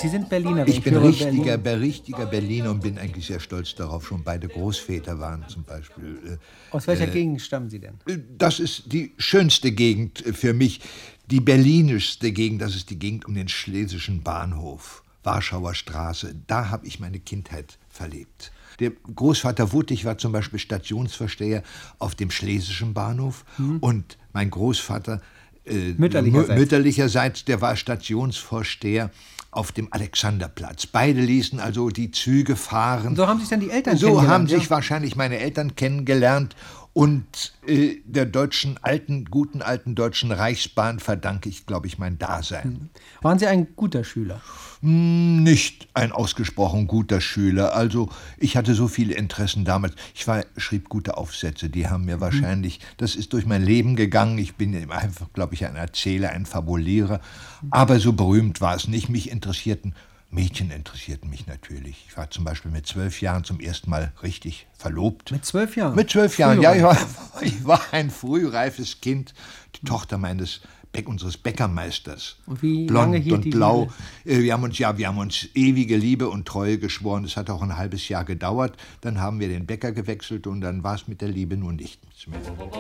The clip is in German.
Sie sind Berliner. Ich bin richtiger Berliner und bin eigentlich sehr stolz darauf. Schon beide Großväter waren zum Beispiel. Aus welcher Gegend stammen Sie denn? Das ist die schönste Gegend für mich. Die berlinischste Gegend, das ist die Gegend um den Schlesischen Bahnhof. Warschauer Straße. Da habe ich meine Kindheit verlebt. Der Großvater Wuttig war zum Beispiel Stationsvorsteher auf dem Schlesischen Bahnhof. Und mein Großvater mütterlicherseits, der war Stationsvorsteher auf dem Alexanderplatz. Beide ließen also die Züge fahren. Und so haben sich dann die Eltern kennengelernt. So haben sich ja? wahrscheinlich meine Eltern kennengelernt. Und der guten alten Deutschen Reichsbahn verdanke ich, glaube ich, mein Dasein. Waren Sie ein guter Schüler? Nicht ein ausgesprochen guter Schüler. Also ich hatte so viele Interessen damals. Ich schrieb gute Aufsätze, die haben mir wahrscheinlich, das ist durch mein Leben gegangen. Ich bin einfach, glaube ich, ein Erzähler, ein Fabulierer. Aber so berühmt war es nicht. Mädchen interessierten mich natürlich. Ich war zum Beispiel mit 12 Jahren zum ersten Mal richtig verlobt. Mit 12 Jahren? Mit 12 Jahren, ja. Ich war ein frühreifes Kind. Die Tochter unseres Bäckermeisters. Und wie blond lange hielt und die blau. Liebe? Wir haben uns ewige Liebe und Treue geschworen. Es hat auch ein halbes Jahr gedauert. Dann haben wir den Bäcker gewechselt und dann war es mit der Liebe nun nichts mehr.